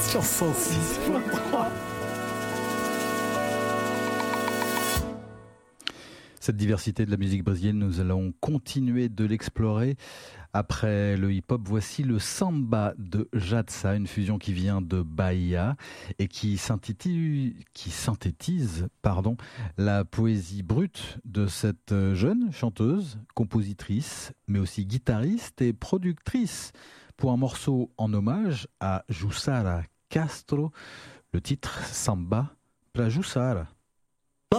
sur 106.3. Cette diversité de la musique brésilienne, nous allons continuer de l'explorer. Après le hip-hop, voici le samba de Jadsa, une fusion qui vient de Bahia et qui synthétise la poésie brute de cette jeune chanteuse, compositrice, mais aussi guitariste et productrice pour un morceau en hommage à Jussara Castro, le titre Samba pra Jussara.